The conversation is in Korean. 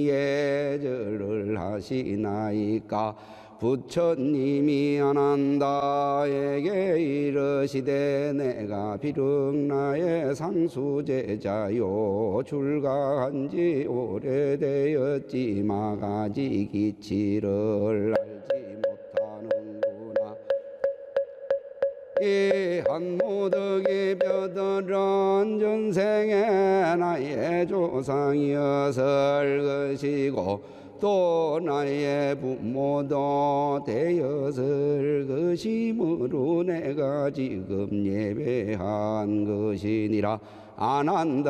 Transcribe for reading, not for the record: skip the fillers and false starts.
예절을 하시나이까. 부처님이 아난다에게 이르시되 내가 비록 나의 상수제자요 출가한지 오래되었지 마가지 기치를 알지 못하는구나. 이 한무득이 뼈들은 전생에 나의 조상이었을 것이고 또 나의 부모도 되었을 것이므로 내가 지금 예배한 것이니라. 아난다